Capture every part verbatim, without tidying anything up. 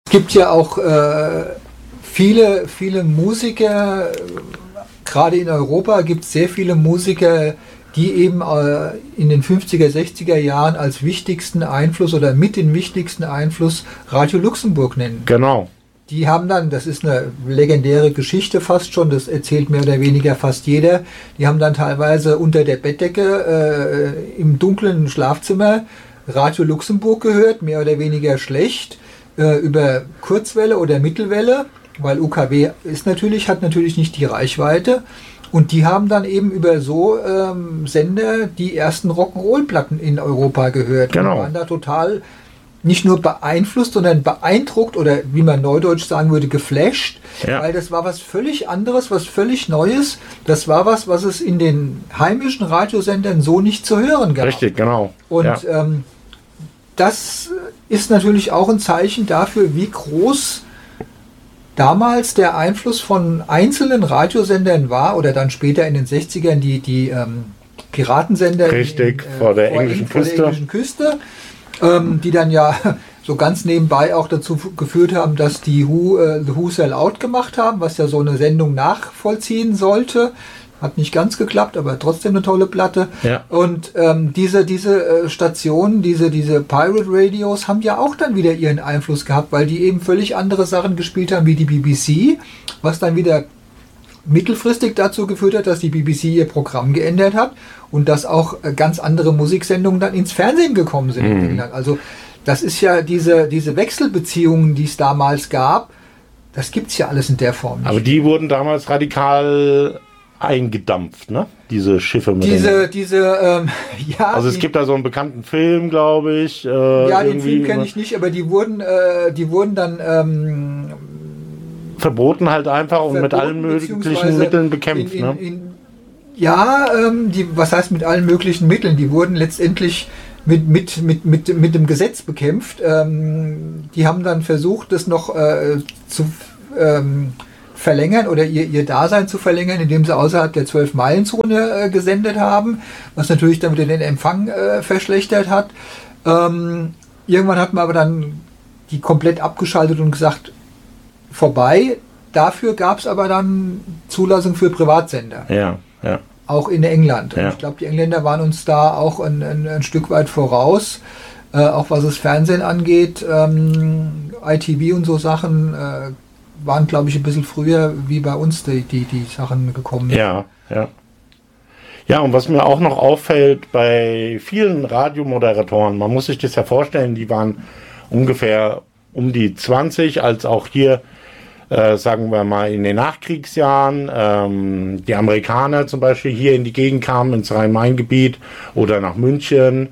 Es gibt ja auch äh, viele, viele Musiker, gerade in Europa gibt es sehr viele Musiker, die eben äh, in den fünfziger, sechziger Jahren als wichtigsten Einfluss oder mit den wichtigsten Einfluss Radio Luxemburg nennen. Genau. Die haben dann, das ist eine legendäre Geschichte fast schon, das erzählt mehr oder weniger fast jeder, die haben dann teilweise unter der Bettdecke äh, im dunklen Schlafzimmer Radio Luxemburg gehört, mehr oder weniger schlecht, äh, über Kurzwelle oder Mittelwelle, weil U K W ist natürlich, hat natürlich nicht die Reichweite. Und die haben dann eben über so ähm, Sender die ersten Rock'n'Roll-Platten in Europa gehört. Genau. Und waren da total nicht nur beeinflusst, sondern beeindruckt oder wie man neudeutsch sagen würde, geflasht. Ja. Weil das war was völlig anderes, was völlig Neues. Das war was, was es in den heimischen Radiosendern so nicht zu hören gab. Richtig, genau. Und ja. ähm, das ist natürlich auch ein Zeichen dafür, wie groß damals der Einfluss von einzelnen Radiosendern war oder dann später in den sechzigern die, die ähm, Piratensender Richtig, in, in, äh, vor der vor englischen vor Küste, der englischen Küste ähm, die dann ja so ganz nebenbei auch dazu geführt haben, dass die Who, äh, The Who Sell Out gemacht haben, was ja so eine Sendung nachvollziehen sollte. Hat nicht ganz geklappt, aber trotzdem eine tolle Platte. Ja. Und ähm, diese, diese äh, Stationen, diese, diese Pirate Radios haben ja auch dann wieder ihren Einfluss gehabt, weil die eben völlig andere Sachen gespielt haben wie die B B C, was dann wieder mittelfristig dazu geführt hat, dass die B B C ihr Programm geändert hat und dass auch äh, ganz andere Musiksendungen dann ins Fernsehen gekommen sind. Mhm. in England. Also das ist ja diese, diese Wechselbeziehungen, die es damals gab, das gibt es ja alles in der Form nicht. Aber die wurden damals radikal eingedampft, ne? Diese Schiffe mit Diese, den, diese, ähm, ja. Also es die, gibt da so einen bekannten Film, glaube ich. Äh, ja, den Film kenne ich nicht, aber die wurden, äh, die wurden dann ähm, verboten halt einfach und mit allen möglichen Mitteln bekämpft, in, in, ne? In, ja, ähm, die, was heißt mit allen möglichen Mitteln? Die wurden letztendlich mit, mit, mit, mit, mit dem Gesetz bekämpft. Ähm, die haben dann versucht, das noch äh, zu ähm, verlängern oder ihr, ihr Dasein zu verlängern, indem sie außerhalb der zwölf-Meilen-Zone äh, gesendet haben, was natürlich dann wieder den Empfang äh, verschlechtert hat. Ähm, irgendwann hat man aber dann die komplett abgeschaltet und gesagt, vorbei. Dafür gab es aber dann Zulassung für Privatsender. Ja, ja. Auch in England. Ja. Und ich glaube, die Engländer waren uns da auch ein, ein, ein Stück weit voraus, äh, auch was das Fernsehen angeht. Ähm, I T V und so Sachen äh, waren, glaube ich, ein bisschen früher wie bei uns die, die, die Sachen gekommen. Ja, ja. Ja, und was mir auch noch auffällt bei vielen Radiomoderatoren, man muss sich das ja vorstellen, die waren ungefähr um die zwanzig, als auch hier, äh, sagen wir mal, in den Nachkriegsjahren ähm, die Amerikaner zum Beispiel hier in die Gegend kamen, ins Rhein-Main-Gebiet oder nach München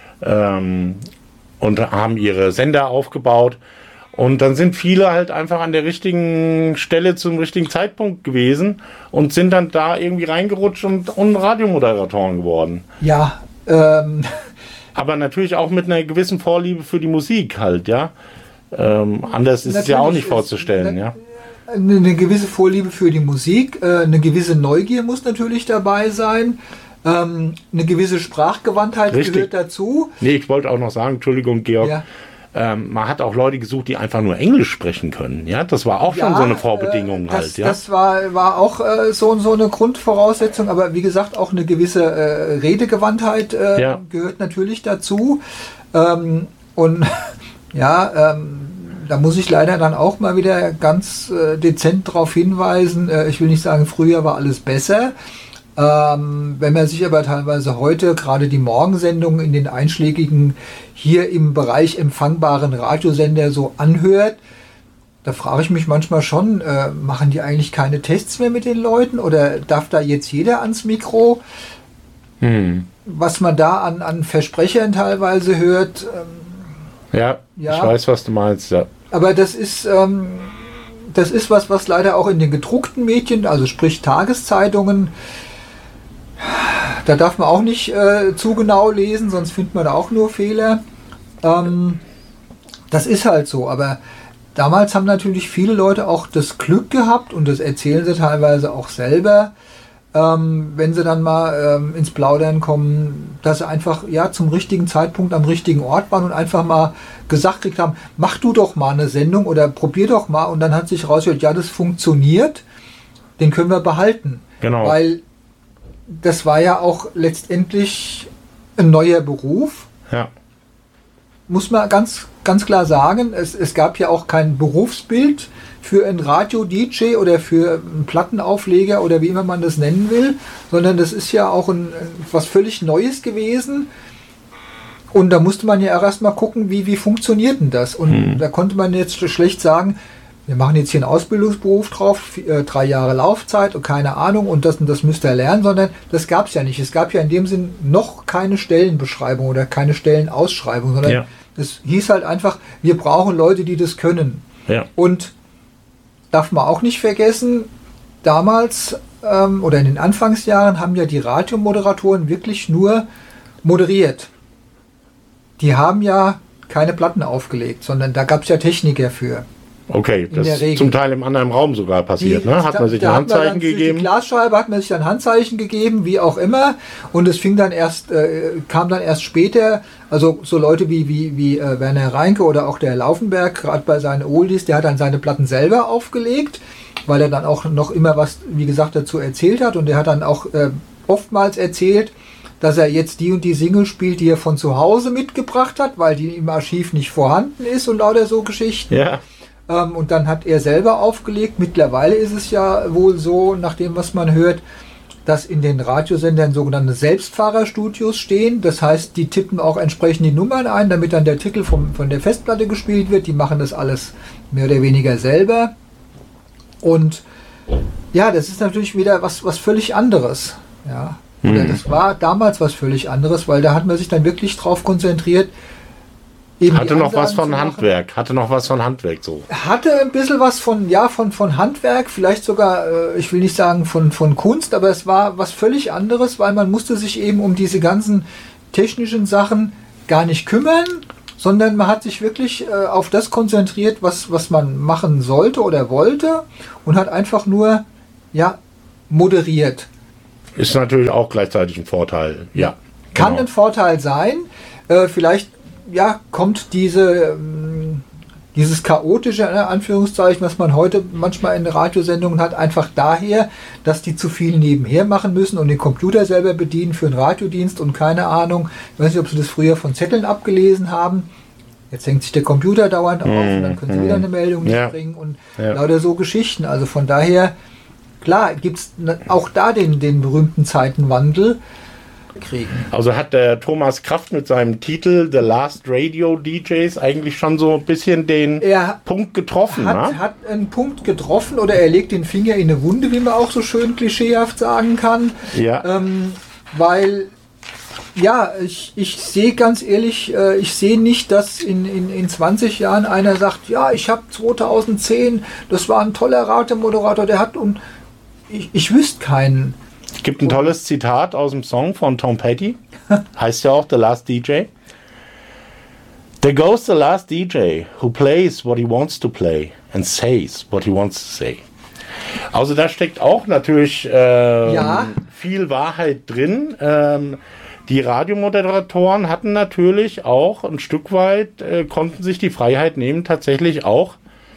ähm, und haben ihre Sender aufgebaut. Und dann sind viele halt einfach an der richtigen Stelle zum richtigen Zeitpunkt gewesen und sind dann da irgendwie reingerutscht und, und Radiomoderatoren geworden. Ja, ähm. Aber natürlich auch mit einer gewissen Vorliebe für die Musik halt, ja. Ähm, anders ist natürlich es ja auch nicht vorzustellen, eine, ja. Eine, eine gewisse Vorliebe für die Musik, äh, eine gewisse Neugier muss natürlich dabei sein. Ähm, eine gewisse Sprachgewandtheit Richtig. gehört dazu. Nee, ich wollte auch noch sagen, Entschuldigung, Georg. Ja. Ähm, man hat auch Leute gesucht, die einfach nur Englisch sprechen können. Ja, das war auch Ja, schon so eine Vorbedingung äh, halt. das, Ja, das war, war auch äh, so, so eine Grundvoraussetzung, aber wie gesagt, auch eine gewisse äh, Redegewandtheit äh, Ja. gehört natürlich dazu. Ähm, und ja, ähm, da muss ich leider dann auch mal wieder ganz äh, dezent darauf hinweisen. Äh, ich will nicht sagen, früher war alles besser. Ähm, wenn man sich aber teilweise heute gerade die Morgensendungen in den einschlägigen hier im Bereich empfangbaren Radiosender so anhört, da frage ich mich manchmal schon, äh, machen die eigentlich keine Tests mehr mit den Leuten oder darf da jetzt jeder ans Mikro? hm. Was man da an, an Versprechern teilweise hört. Ähm, ja, ja. ich weiß, was du meinst, ja. Aber das ist, ähm, das ist was, was leider auch in den gedruckten Medien, also sprich Tageszeitungen, da darf man auch nicht äh, zu genau lesen, sonst findet man da auch nur Fehler. Ähm, das ist halt so, aber damals haben natürlich viele Leute auch das Glück gehabt, und das erzählen sie teilweise auch selber, ähm, wenn sie dann mal ähm, ins Plaudern kommen, dass sie einfach ja zum richtigen Zeitpunkt am richtigen Ort waren und einfach mal gesagt gekriegt haben, mach du doch mal eine Sendung oder probier doch mal, und dann hat sich rausgehört, ja, das funktioniert, den können wir behalten. Genau. Weil das war ja auch letztendlich ein neuer Beruf. Ja. Muss man ganz, ganz klar sagen, es, es gab ja auch kein Berufsbild für einen Radio-D J oder für einen Plattenaufleger oder wie immer man das nennen will, sondern das ist ja auch ein, was völlig Neues gewesen. Und da musste man ja erst mal gucken, wie, wie funktioniert denn das? Und hm. da konnte man jetzt schlecht sagen, wir machen jetzt hier einen Ausbildungsberuf drauf, äh, drei Jahre Laufzeit und keine Ahnung und das und das müsst ihr lernen, sondern das gab es ja nicht. Es gab ja in dem Sinn noch keine Stellenbeschreibung oder keine Stellenausschreibung, sondern ja. es hieß halt einfach, wir brauchen Leute, die das können. Ja. Und darf man auch nicht vergessen, damals ähm, oder in den Anfangsjahren haben ja die Radiomoderatoren wirklich nur moderiert. Die haben ja keine Platten aufgelegt, sondern da gab es ja Techniker für. Okay, das ist zum Teil im anderen Raum sogar passiert, die, ne? Hat man sich ein Handzeichen gegeben? Die Glasscheibe hat man sich ein Handzeichen gegeben, wie auch immer. Und es fing dann erst, äh, kam dann erst später, also so Leute wie, wie, wie äh, Werner Reinke oder auch der Laufenberg, gerade bei seinen Oldies, der hat dann seine Platten selber aufgelegt, weil er dann auch noch immer was, wie gesagt, dazu erzählt hat. Und er hat dann auch äh, oftmals erzählt, dass er jetzt die und die Single spielt, die er von zu Hause mitgebracht hat, weil die im Archiv nicht vorhanden ist und lauter so Geschichten. Ja. Ähm, und dann hat er selber aufgelegt. Mittlerweile ist es ja wohl so, nach dem, was man hört, dass in den Radiosendern sogenannte Selbstfahrerstudios stehen. Das heißt, die tippen auch entsprechend die Nummern ein, damit dann der Titel vom, von der Festplatte gespielt wird. Die machen das alles mehr oder weniger selber. Und ja, das ist natürlich wieder was, was völlig anderes. Ja. Oder Mhm. das war damals was völlig anderes, weil da hat man sich dann wirklich drauf konzentriert. Eben Hatte die noch was Ansagen von zu machen. Handwerk, hatte noch was von Handwerk so. Hatte ein bisschen was von, ja, von, von Handwerk, vielleicht sogar, äh, ich will nicht sagen von, von Kunst, aber es war was völlig anderes, weil man musste sich eben um diese ganzen technischen Sachen gar nicht kümmern, sondern man hat sich wirklich äh, auf das konzentriert, was, was man machen sollte oder wollte und hat einfach nur, ja, moderiert. Ist natürlich auch gleichzeitig ein Vorteil, ja. Kann genau. ein Vorteil sein, äh, vielleicht ja, kommt diese, ähm, dieses chaotische, in Anführungszeichen, was man heute manchmal in Radiosendungen hat, einfach daher, dass die zu viel nebenher machen müssen und den Computer selber bedienen für einen Radiodienst und keine Ahnung. Ich weiß nicht, ob Sie das früher von Zetteln abgelesen haben. Jetzt hängt sich der Computer dauernd auf und dann können Sie wieder eine Meldung nicht Ja. bringen und Ja. lauter so Geschichten. Also von daher, klar, gibt es auch da den, den berühmten Zeitenwandel. Kriegen. Also hat der Thomas Kraft mit seinem Titel The Last Radio D Js eigentlich schon so ein bisschen den Er Punkt getroffen, hat, ne? hat einen Punkt getroffen oder er legt den Finger in eine Wunde, wie man auch so schön klischeehaft sagen kann. Ja. Ähm, weil, ja, ich, ich sehe ganz ehrlich, äh, ich sehe nicht, dass in, in, in zwanzig Jahren einer sagt, ja, ich habe zweitausendzehn, das war ein toller Radiomoderator, der hat und ich, ich wüsste keinen. Es gibt ein tolles Zitat aus dem Song von Tom Petty. Heißt ja auch The Last D J. There goes the last D J who plays what he wants to play and says what he wants to say. Also da steckt auch natürlich ähm, Ja. viel Wahrheit drin. Ähm, die Radiomoderatoren hatten natürlich auch ein Stück weit, äh, konnten sich die Freiheit nehmen, tatsächlich auch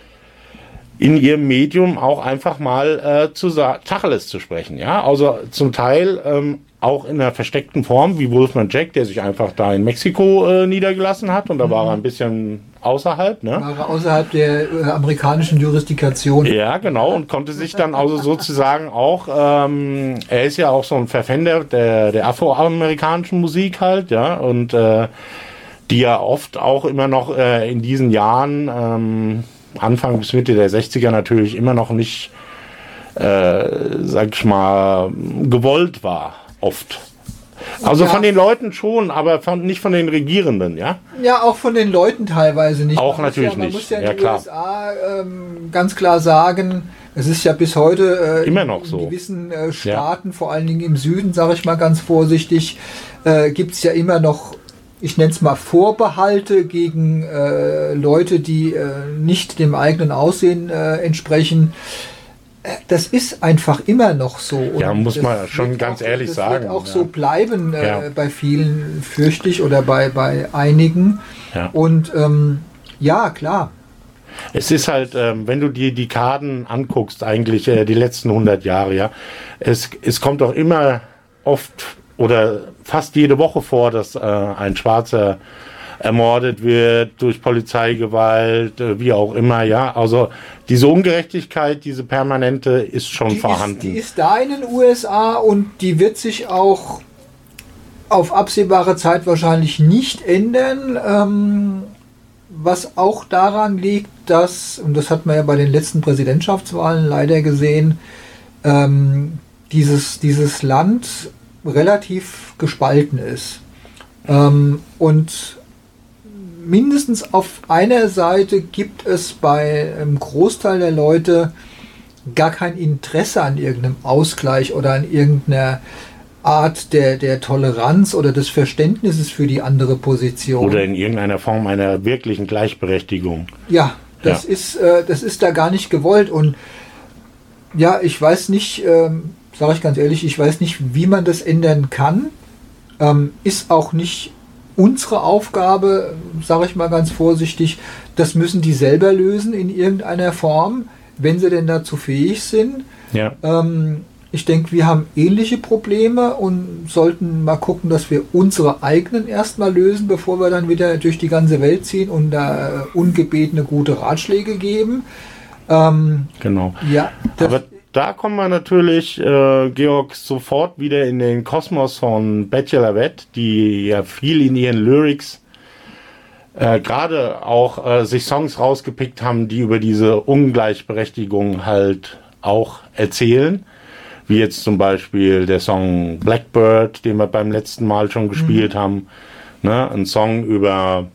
in ihrem Medium auch einfach mal äh, zu sa- Tacheles zu sprechen. Ja, also zum Teil ähm, auch in einer versteckten Form, wie Wolfman Jack, der sich einfach da in Mexiko äh, niedergelassen hat und da war er ein bisschen außerhalb, ne? War er außerhalb der äh, amerikanischen Jurisdiktion. Ja, genau, und konnte sich dann also sozusagen auch, ähm, er ist ja auch so ein Verfechter der, der afroamerikanischen Musik halt, ja, und äh, die ja oft auch immer noch äh, in diesen Jahren, ähm, Anfang bis Mitte der sechziger natürlich immer noch nicht, äh, sag ich mal, gewollt war, oft. Also Ja. von den Leuten schon, aber von, nicht von den Regierenden, ja? Ja, auch von den Leuten teilweise nicht. Auch Man muss natürlich ja, man nicht. muss ja in Ja, den klar. U S A ähm, ganz klar sagen, es ist ja bis heute äh, Immer in, noch so. in gewissen äh, Staaten, vor allen Dingen im Süden, sage ich mal ganz vorsichtig, äh, gibt es ja immer noch, ich nenne es mal Vorbehalte gegen äh, Leute, die äh, nicht dem eigenen Aussehen äh, entsprechen. das ist einfach immer noch so. Und ja, muss man schon ganz auch, ehrlich das sagen. Das wird auch ja. so bleiben äh, ja. bei vielen, fürchte ich, oder bei, bei einigen. Ja. Und ähm, ja, klar. Es ist halt, ähm, wenn du die Dekaden anguckst, eigentlich äh, die letzten hundert Jahre, ja, es, es kommt doch immer oft oder fast jede Woche vor, dass äh, ein Schwarzer ermordet wird durch Polizeigewalt, äh, wie auch immer, ja. Also diese Ungerechtigkeit, diese permanente, ist schon die vorhanden. Ist, die ist da in den U S A und die wird sich auch auf absehbare Zeit wahrscheinlich nicht ändern. Ähm, was auch daran liegt, dass, und das hat man ja bei den letzten Präsidentschaftswahlen leider gesehen, ähm, dieses, dieses Land relativ gespalten ist. Ähm, und mindestens auf einer Seite gibt es bei einem Großteil der Leute gar kein Interesse an irgendeinem Ausgleich oder an irgendeiner Art der, der Toleranz oder des Verständnisses für die andere Position. Oder in irgendeiner Form einer wirklichen Gleichberechtigung. Ja, das, ja. Ist, äh, das ist da gar nicht gewollt. Und ja, ich weiß nicht, ähm, sage ich ganz ehrlich, ich weiß nicht, wie man das ändern kann. Ähm, ist auch nicht unsere Aufgabe, sage ich mal ganz vorsichtig. Das müssen die selber lösen in irgendeiner Form, wenn sie denn dazu fähig sind. Ja. Ähm, ich denke, wir haben ähnliche Probleme und sollten mal gucken, dass wir unsere eigenen erstmal lösen, bevor wir dann wieder durch die ganze Welt ziehen und da äh, ungebetene gute Ratschläge geben. Ähm, genau. Ja, aber da kommen wir natürlich, äh, Georg, sofort wieder in den Kosmos von Bette La Vette, die ja viel in ihren Lyrics äh, gerade auch äh, sich Songs rausgepickt haben, die über diese Ungleichberechtigung halt auch erzählen. Wie jetzt zum Beispiel der Song Blackbird, den wir beim letzten Mal schon gespielt mhm. haben. Ne? Ein Song über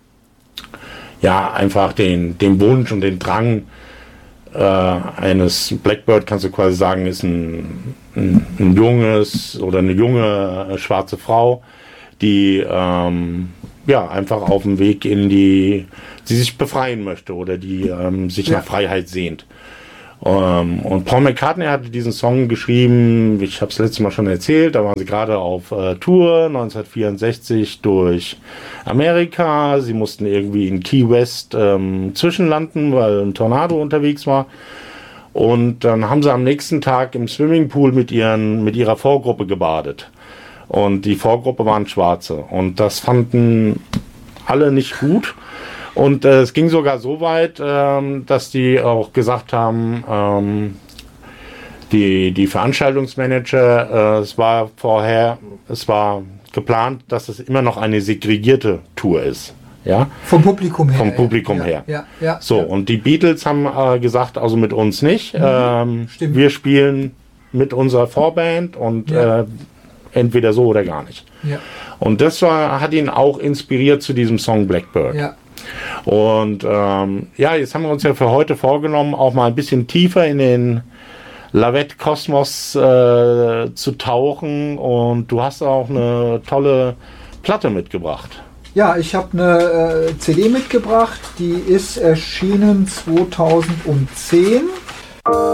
ja einfach den, den Wunsch und den Drang äh, eines Blackbird, kannst du quasi sagen, ist ein, ein, ein junges oder eine junge äh, schwarze Frau, die ähm, ja einfach auf dem Weg in die, die sich befreien möchte oder die ähm, sich ja. nach Freiheit sehnt. Um, und Paul McCartney hatte diesen Song geschrieben, ich habe es letztes Mal schon erzählt, da waren sie gerade auf äh, Tour neunzehnhundertvierundsechzig durch Amerika. Sie mussten irgendwie in Key West ähm, zwischenlanden, weil ein Tornado unterwegs war. Und dann haben sie am nächsten Tag im Swimmingpool mit, ihren, mit ihrer Vorgruppe gebadet. Und die Vorgruppe waren Schwarze. Und das fanden alle nicht gut. Und äh, es ging sogar so weit, ähm, dass die auch gesagt haben, ähm, die, die Veranstaltungsmanager, äh, es war vorher, es war geplant, dass es immer noch eine segregierte Tour ist. Ja? Vom Publikum her. Vom Publikum ja, her. Ja, ja, so, ja. Und die Beatles haben äh, gesagt, also mit uns nicht. Mhm, ähm, stimmt. Wir spielen mit unserer Vorband und ja. äh, entweder so oder gar nicht. Ja. Und das war, hat ihn auch inspiriert zu diesem Song Blackbird. Ja. Und ähm, ja, jetzt haben wir uns ja für heute vorgenommen, auch mal ein bisschen tiefer in den La Vette-Kosmos äh, zu tauchen. Und du hast auch eine tolle Platte mitgebracht. Ja, ich habe eine äh, C D mitgebracht, die ist erschienen zweitausendzehn.